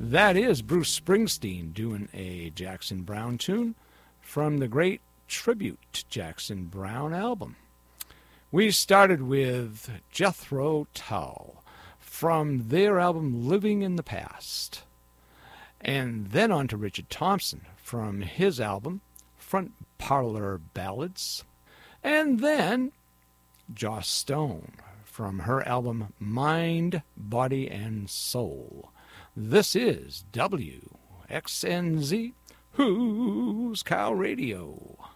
That is Bruce Springsteen doing a Jackson Browne tune from the great Tribute to Jackson Browne album. We started with Jethro Tull from their album Living in the Past. And then on to Richard Thompson from his album Front Parlor Ballads. And then Joss Stone from her album Mind, Body, and Soul. This is WXNZ Who's Cow Radio.